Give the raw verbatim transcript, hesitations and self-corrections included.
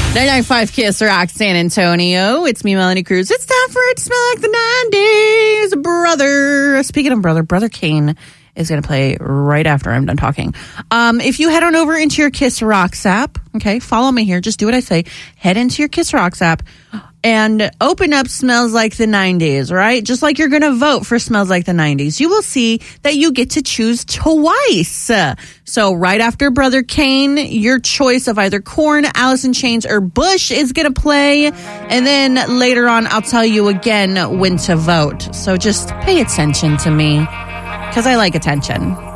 nine ninety-five Kiss Rock San Antonio. It's me, Melanie Cruz. It's time for it to smell like the nineties. Brother. Speaking of brother, Brother Kane is going to play right after I'm done talking. Um, if you head on over into your Kiss Rocks app, okay, follow me here. Just do what I say. Head into your Kiss Rocks app and open up Smells Like the nineties, right? Just like you're going to vote for Smells Like the nineties. You will see that you get to choose twice. So right after Brother Kane, your choice of either Korn, Alice in Chains, or Bush is going to play. And then later on, I'll tell you again when to vote. So just pay attention to me, because I like attention.